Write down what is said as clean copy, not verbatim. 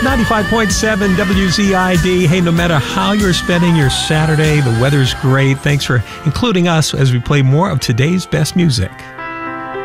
95.7 WZID. Hey, no matter how you're spending your Saturday, the weather's great. Thanks for including us as we play more of today's best music.